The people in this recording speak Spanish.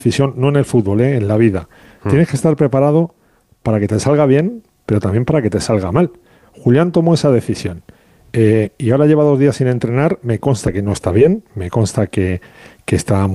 decisión, no en el fútbol, en la vida. Tienes que estar preparado para que te salga bien, pero también para que te salga mal. Julián tomó esa decisión. Y ahora lleva 2 días sin entrenar. Me consta que no está bien, me consta que está